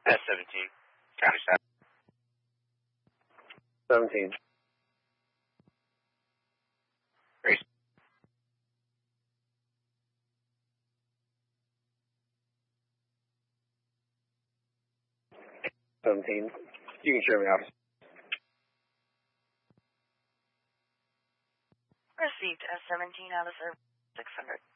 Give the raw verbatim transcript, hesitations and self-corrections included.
S seventeen, county staff. seventeen. Grace. seventeen. You can share me, officer. Received S seventeen out of service six hundred.